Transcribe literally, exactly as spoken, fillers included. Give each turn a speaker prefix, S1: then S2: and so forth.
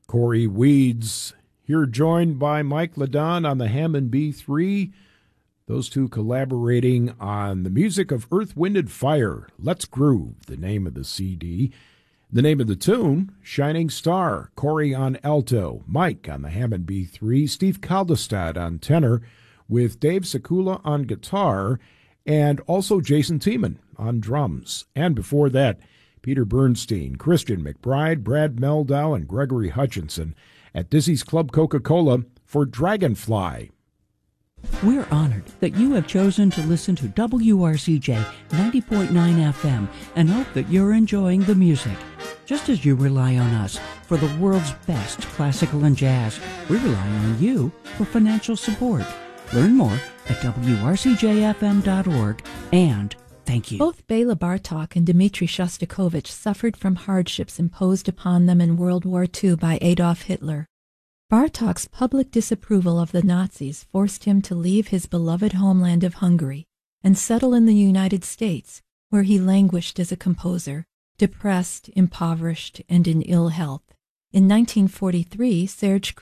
S1: Corey Weeds, here joined by Mike Ladon on the Hammond B three. Those two collaborating on the music of Earth, Wind, and Fire. Let's Groove, the name of the C D. The name of the tune, Shining Star. Corey on alto, Mike on the Hammond B three, Steve Kaldestad on tenor, with Dave Sekula on guitar, and also Jason Tiemann on drums. And before that, Peter Bernstein, Christian McBride, Brad Meldau, and Gregory Hutchinson at Dizzy's Club Coca-Cola for Dragonfly.
S2: We're honored that you have chosen to listen to W R C J ninety point nine F M and hope that you're enjoying the music. Just as you rely on us for the world's best classical and jazz, we rely on you for financial support. Learn more at W R C J F M dot org, and thank you.
S3: Both Bela Bartok and Dmitri Shostakovich suffered from hardships imposed upon them in World War Two by Adolf Hitler. Bartok's public disapproval of the Nazis forced him to leave his beloved homeland of Hungary and settle in the United States, where he languished as a composer, depressed, impoverished, and in ill health. In nineteen forty-three, Serge